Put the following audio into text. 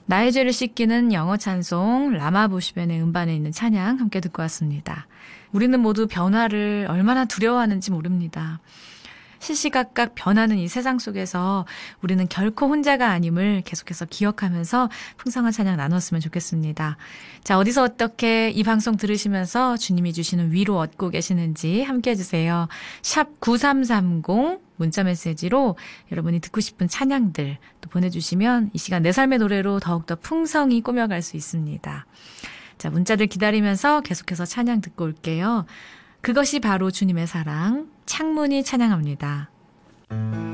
나의 죄를 씻기는 영어 찬송 라마보시벤의 음반에 있는 찬양 함께 듣고 왔습니다. 우리는 모두 변화를 얼마나 두려워하는지 모릅니다. 시시각각 변하는 이 세상 속에서 우리는 결코 혼자가 아님을 계속해서 기억하면서 풍성한 찬양 나눴으면 좋겠습니다. 자, 어디서 어떻게 이 방송 들으시면서 주님이 주시는 위로 얻고 계시는지 함께 해주세요. 샵 9330 문자메시지로 여러분이 듣고 싶은 찬양들 또 보내주시면 이 시간 내 삶의 노래로 더욱더 풍성히 꾸며갈 수 있습니다. 자, 문자들 기다리면서 계속해서 찬양 듣고 올게요. 그것이 바로 주님의 사랑, 창문이 찬양합니다.